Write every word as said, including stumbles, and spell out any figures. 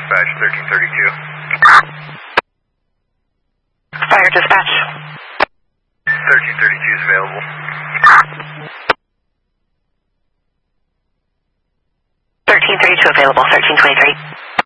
dispatch, thirteen thirty-two. Fire dispatch. thirteen thirty-two is available. thirteen thirty-two available, thirteen twenty-three.